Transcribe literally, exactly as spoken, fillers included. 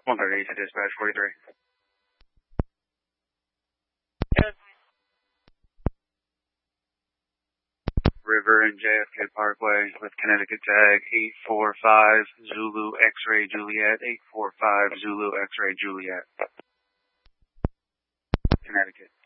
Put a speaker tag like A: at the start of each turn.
A: one thirty-eight to dispatch forty-three. River and J F K Parkway with Connecticut tag eight four five Zulu X-ray Juliet, eight four five Zulu X-ray Juliet. Connecticut.